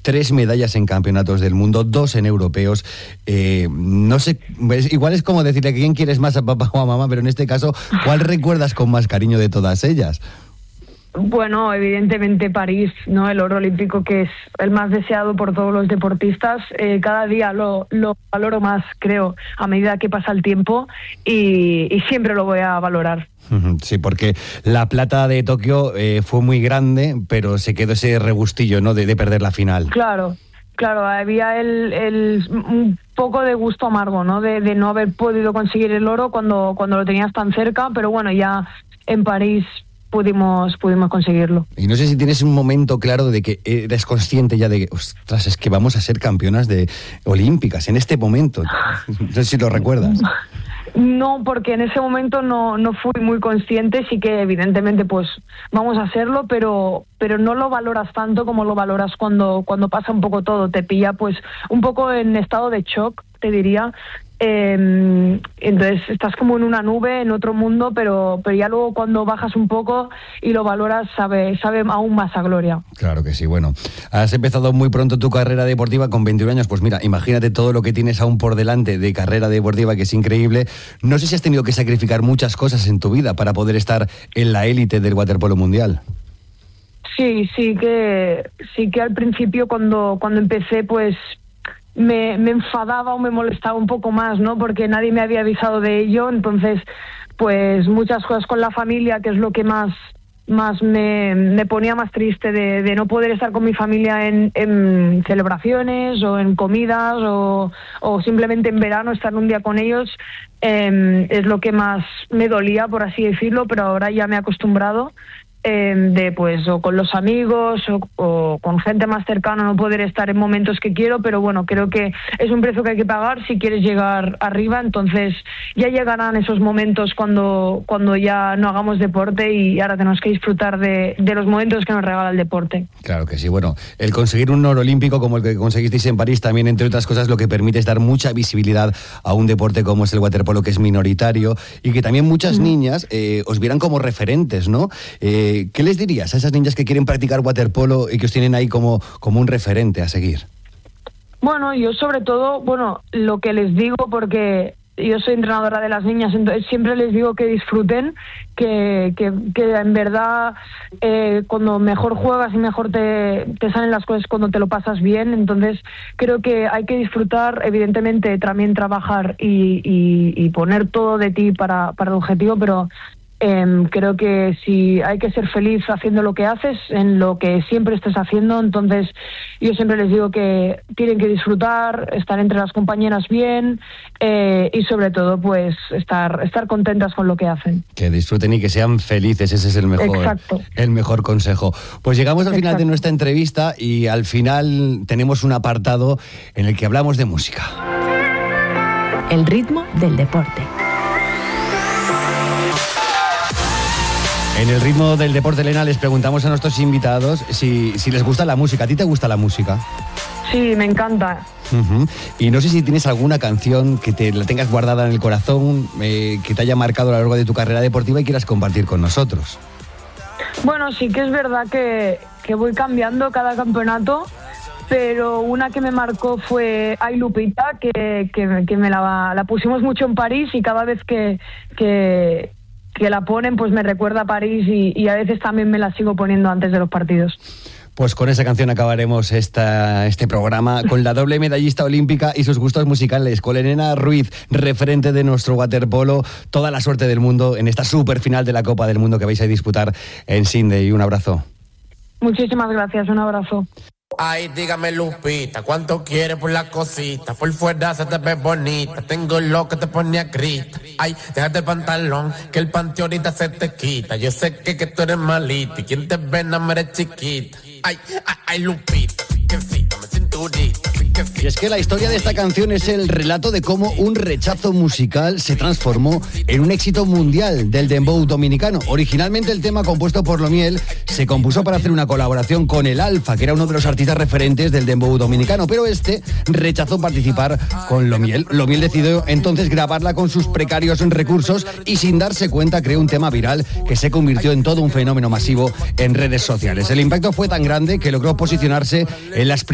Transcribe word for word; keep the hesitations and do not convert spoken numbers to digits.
tres medallas en campeonatos del mundo, dos en europeos. Eh, no sé, es, igual es como decirle a quién quieres más, a papá o a mamá, pero en este caso, ¿cuál recuerdas con más cariño de todas ellas? Bueno, evidentemente París, ¿no? El oro olímpico, que es el más deseado por todos los deportistas. Eh, cada día lo, lo valoro más, creo, a medida que pasa el tiempo, y, y siempre lo voy a valorar. Sí, porque la plata de Tokio eh, fue muy grande, pero se quedó ese regustillo, ¿no?, de, de perder la final. Claro, claro, había el, el un poco de gusto amargo, ¿no?, de, de no haber podido conseguir el oro cuando, cuando lo tenías tan cerca, pero bueno, ya en París pudimos pudimos conseguirlo. Y no sé si tienes un momento claro de que eres consciente ya de que, ostras, es que vamos a ser campeonas de olímpicas en este momento. No sé si lo recuerdas. No, porque en ese momento no, no fui muy consciente. Sí que evidentemente pues vamos a hacerlo, pero pero no lo valoras tanto como lo valoras cuando, cuando pasa un poco todo. Te pilla pues un poco en estado de shock, te diría. Eh, entonces estás como en una nube, en otro mundo, pero, pero ya luego cuando bajas un poco y lo valoras, sabe, sabe aún más a gloria. Claro que sí. Bueno, has empezado muy pronto tu carrera deportiva con veintiún años, pues mira, imagínate todo lo que tienes aún por delante de carrera deportiva, que es increíble. No sé si has tenido que sacrificar muchas cosas en tu vida para poder estar en la élite del waterpolo mundial. Sí, sí que sí que al principio cuando, cuando empecé pues Me, me enfadaba o me molestaba un poco más, ¿no? Porque nadie me había avisado de ello. Entonces, pues muchas cosas con la familia, que es lo que más más me, me ponía más triste, de, de no poder estar con mi familia en, en celebraciones o en comidas o, o simplemente en verano estar un día con ellos, eh, es lo que más me dolía, por así decirlo, pero ahora ya me he acostumbrado. De pues o con los amigos o, o con gente más cercana no poder estar en momentos que quiero, pero bueno, creo que es un precio que hay que pagar si quieres llegar arriba. Entonces ya llegarán esos momentos cuando cuando ya no hagamos deporte, y ahora tenemos que disfrutar de, de los momentos que nos regala el deporte. Claro que sí. Bueno, el conseguir un oro olímpico como el que conseguisteis en París también, entre otras cosas, lo que permite es dar mucha visibilidad a un deporte como es el waterpolo, que es minoritario, y que también muchas mm. niñas eh, os vieran como referentes, ¿no? Eh, ¿Qué les dirías a esas niñas que quieren practicar waterpolo y que os tienen ahí como, como un referente a seguir? Bueno, yo sobre todo, bueno, lo que les digo, porque yo soy entrenadora de las niñas, entonces siempre les digo que disfruten, que, que, que en verdad eh, cuando mejor juegas y mejor te, te salen las cosas cuando te lo pasas bien. Entonces creo que hay que disfrutar, evidentemente también trabajar y, y, y poner todo de ti para, para el objetivo, pero Eh, creo que si hay que ser feliz haciendo lo que haces, en lo que siempre estés haciendo. Entonces yo siempre les digo que tienen que disfrutar, estar entre las compañeras bien, eh, y sobre todo pues estar estar contentas con lo que hacen. Que disfruten y que sean felices, ese es el mejor, Exacto. el mejor consejo. Pues llegamos al final Exacto. de nuestra entrevista, y al final tenemos un apartado en el que hablamos de música. El ritmo del deporte. En el ritmo del deporte, Elena, les preguntamos a nuestros invitados si, si les gusta la música. ¿A ti te gusta la música? Sí, me encanta. Uh-huh. Y no sé si tienes alguna canción que te la tengas guardada en el corazón, eh, que te haya marcado a lo largo de tu carrera deportiva y quieras compartir con nosotros. Bueno, sí que es verdad que, que voy cambiando cada campeonato, pero una que me marcó fue Ay Lupita, que, que, que me la, la pusimos mucho en París, y cada vez que... que que la ponen, pues me recuerda a París, y, y a veces también me la sigo poniendo antes de los partidos. Pues con esa canción acabaremos esta, este programa con la doble medallista olímpica y sus gustos musicales, con Elena Ruiz, referente de nuestro waterpolo. Toda la suerte del mundo en esta super final de la Copa del Mundo que vais a disputar en Sydney. Un abrazo. Muchísimas gracias, un abrazo. Ay, dígame Lupita, ¿cuánto quieres por la cosita? Por fuera se te ve bonita, tengo lo que te pone a grita. Ay, déjate el pantalón, que el panty ahorita se te quita. Yo sé que, que tú eres malita y quien te ve no me eres chiquita. Ay, ay, ay, Lupita, que sí, dame cinturita. Y es que la historia de esta canción es el relato de cómo un rechazo musical se transformó en un éxito mundial del dembow dominicano. Originalmente el tema, compuesto por Lomiel, se compuso para hacer una colaboración con el Alfa, que era uno de los artistas referentes del dembow dominicano, pero este rechazó participar con Lomiel. Lomiel decidió entonces grabarla con sus precarios recursos y, sin darse cuenta, creó un tema viral que se convirtió en todo un fenómeno masivo en redes sociales. El impacto fue tan grande que logró posicionarse en las